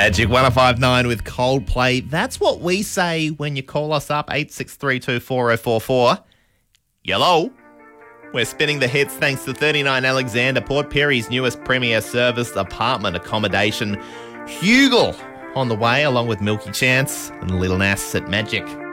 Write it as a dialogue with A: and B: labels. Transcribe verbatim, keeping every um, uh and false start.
A: Magic one oh five nine with Coldplay. That's what we say when you call us up, eight six three two four oh four four. Yellow. We're spinning the hits thanks to thirty-nine Alexander, Port Perry's newest premier serviced apartment accommodation. Hugel on the way, along with Milky Chance and Little Nas at Magic.